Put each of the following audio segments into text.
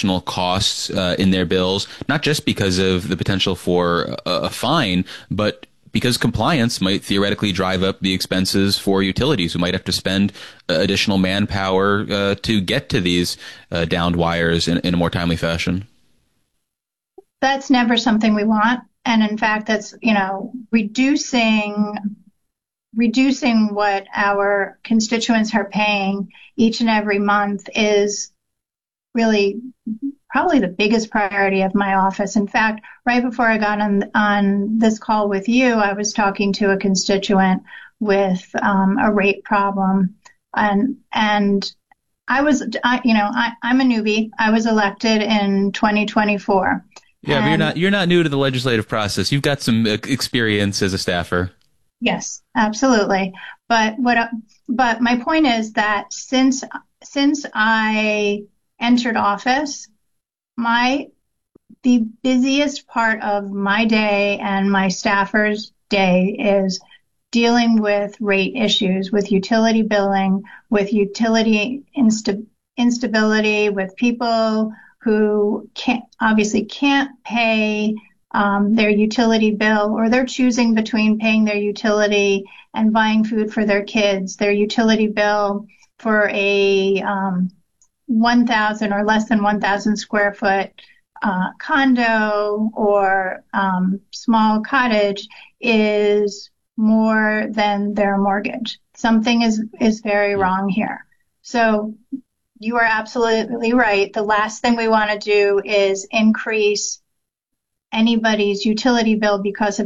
additional costs in their bills, not just because of the potential for a fine, but because compliance might theoretically drive up the expenses for utilities who might have to spend additional manpower to get to these downed wires in a more timely fashion. That's never something we want. And in fact, that's, reducing what our constituents are paying each and every month is really probably the biggest priority of my office. In fact, right before I got on this call with you, I was talking to a constituent with a rate problem, and I'm a newbie. I was elected in 2024. Yeah, but you're not new to the legislative process. You've got some experience as a staffer. Yes, absolutely. But my point is that since I entered office, the busiest part of my day and my staffers' day is dealing with rate issues, with utility billing, with utility instability, with people who obviously can't pay their utility bill, or they're choosing between paying their utility and buying food for their kids, their utility bill for a 1,000 or less than 1,000 square foot condo or small cottage is more than their mortgage. Something is very wrong here. So you are absolutely right. The last thing we want to do is increase anybody's utility bill because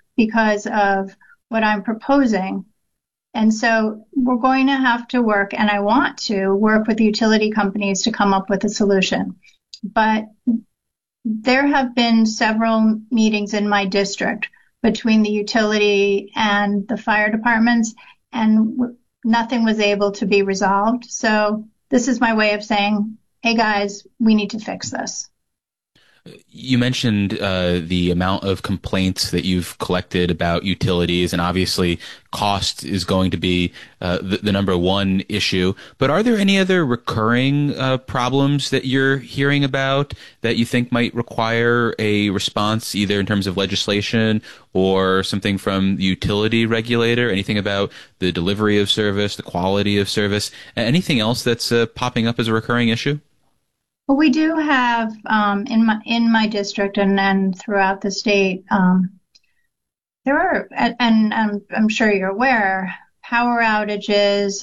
of what I'm proposing. And so we're going to have to work, and I want to work with the utility companies to come up with a solution. But there have been several meetings in my district between the utility and the fire departments, and nothing was able to be resolved. So this is my way of saying, hey guys, we need to fix this. You mentioned the amount of complaints that you've collected about utilities, and obviously cost is going to be the number one issue. But are there any other recurring problems that you're hearing about that you think might require a response, either in terms of legislation or something from the utility regulator? Anything about the delivery of service, the quality of service, anything else that's popping up as a recurring issue? Well, we do have in my district and throughout the state, there are, and I'm sure you're aware, power outages.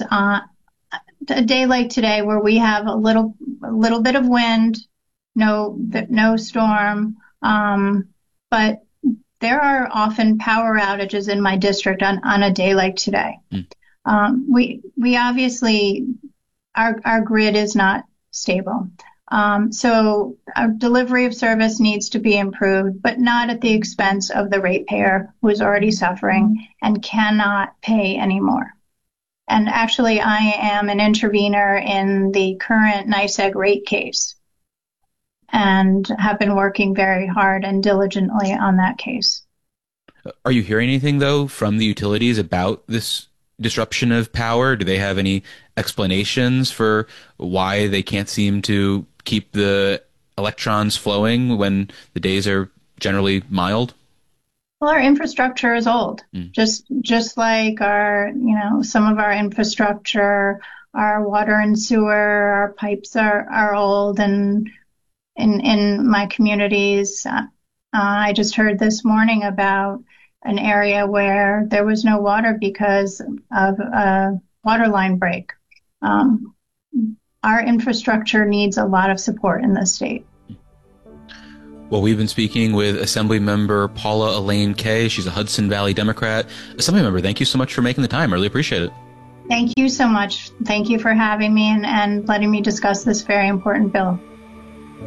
A day like today, where we have a little bit of wind, no storm, but there are often power outages in my district on a day like today. We obviously our grid is not stable. So our delivery of service needs to be improved, but not at the expense of the ratepayer who is already suffering and cannot pay anymore. And actually, I am an intervener in the current NYSEG rate case and have been working very hard and diligently on that case. Are you hearing anything, though, from the utilities about this disruption of power? Do they have any explanations for why they can't seem to keep the electrons flowing when the days are generally mild? Well, our infrastructure is old, just like some of our infrastructure, our water and sewer, our pipes are old. And in my communities, I just heard this morning about an area where there was no water because of a water line break. Our infrastructure needs a lot of support in this state. Well, we've been speaking with Assemblymember Paula Elaine Kaye. She's a Hudson Valley Democrat. Assemblymember, thank you so much for making the time. I really appreciate it. Thank you so much. Thank you for having me and letting me discuss this very important bill.